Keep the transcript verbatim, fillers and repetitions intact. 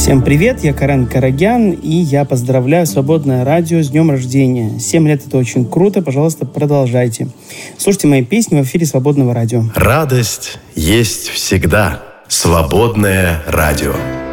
Всем привет, я Карен Карагян, и я поздравляю Свободное радио с днем рождения. Семь лет — это очень круто, пожалуйста, продолжайте. Слушайте мои песни в эфире Свободного радио. Радость есть всегда. Свободное радио.